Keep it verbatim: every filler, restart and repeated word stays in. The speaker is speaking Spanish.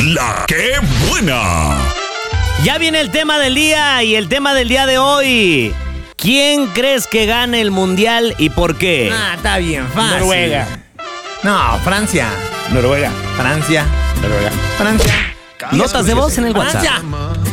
La que buena. Ya viene el tema del día y el tema del día de hoy. ¿Quién crees que gane el mundial y por qué? Ah, está bien fácil. Noruega. No, Francia. Noruega. Francia. Noruega. Francia. Notas de voz en el WhatsApp. Francia.